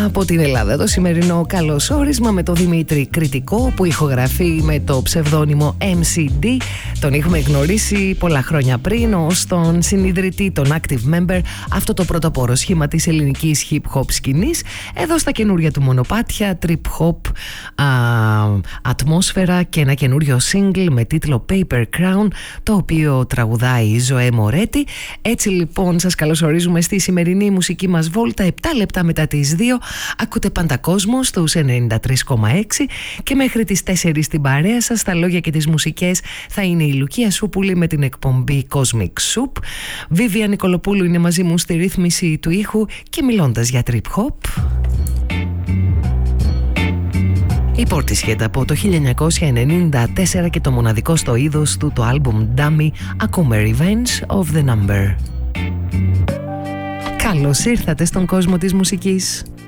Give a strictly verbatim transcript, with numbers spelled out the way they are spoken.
από την Ελλάδα. Το σημερινό καλωσόρισμα με τον Δημήτρη Κρητικό, που ηχογραφεί με το ψευδόνυμο εμ σι ντι. Τον έχουμε γνωρίσει πολλά χρόνια πριν ως τον συνιδρυτή, τον active member, αυτό το πρωτοπόρο σχήμα της ελληνικής hip-hop σκηνής. Εδώ στα καινούρια του μονοπάτια, trip-hop, α, ατμόσφαιρα και ένα καινούριο single με τίτλο Paper Crown, το οποίο τραγουδάει η Ζωέ Μορέτη. Έτσι λοιπόν σας καλωσορίζουμε στη σημερινή μουσική μας βόλτα, επτά λεπτά μετά τις δύο. Ακούτε Παντακόσμο στους ενενήντα τρία κόμμα έξι και μέχρι τις τέσσερις στην παρέα σας. Τα λόγια και τις μουσικές θα είναι η Λουκία Σούπουλη με την εκπομπή Cosmic Soup. Βίβια Νικολοπούλου είναι μαζί μου στη ρύθμιση του ήχου και μιλώντας για trip hop, η Portishead από το χίλια εννιακόσια ενενήντα τέσσερα και το μοναδικό στο είδος του το άλμπουμ Dummy, ακούμε Revenge of the Number. Καλώς ήρθατε στον κόσμο της μουσικής.